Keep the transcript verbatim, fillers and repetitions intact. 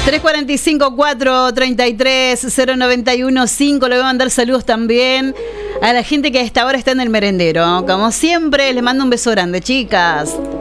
tres cuatro cinco, cuatro tres tres, cero nueve uno cinco. Le voy a mandar saludos también a la gente que a esta hora está en el merendero. Como siempre, les mando un beso grande, chicas.